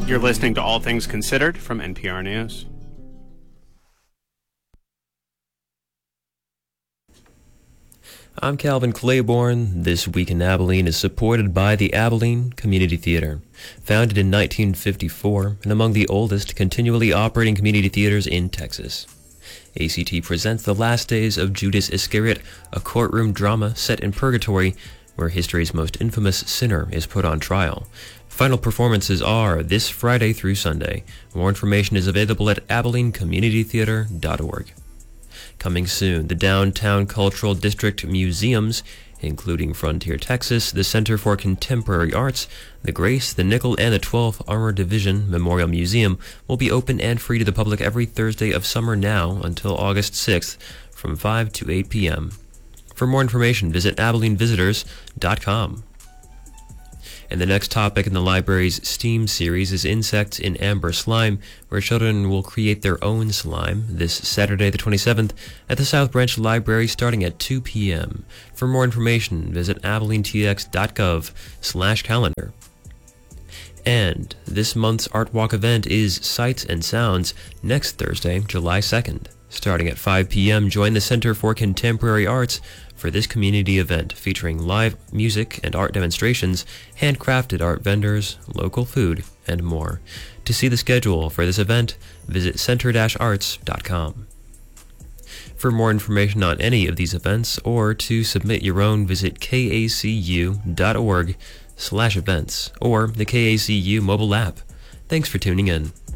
You're listening to All Things Considered from NPR News. I'm Calvin Claiborne. This Week in Abilene is supported by the Abilene Community Theater. Founded in 1954 and among the oldest continually operating community theaters in Texas. ACT presents The Last Days of Judas Iscariot, a courtroom drama set in purgatory where history's most infamous sinner is put on trial. Final performances are this Friday through Sunday. More information is available at AbileneCommunityTheater.org. Coming soon, the Downtown Cultural District Museums, including Frontier Texas, the Center for Contemporary Arts, the Grace, the Nickel, and the 12th Armored Division Memorial Museum will be open and free to the public every Thursday of summer now until August 6th from 5 to 8 p.m. For more information, visit AbileneVisitors.com. And the next topic in the library's STEAM series is Insects in Amber Slime, where children will create their own slime this Saturday the 27th at the South Branch Library starting at 2 p.m. For more information, visit abilenetx.gov/calendar. And this month's Art Walk event is Sights and Sounds next Thursday, July 2nd. Starting at 5 p.m., join the Center for Contemporary Arts for this community event featuring live music and art demonstrations, handcrafted art vendors, local food, and more. To see the schedule for this event, visit center-arts.com. For more information on any of these events or to submit your own, visit kacu.org/events or the KACU mobile app. Thanks for tuning in.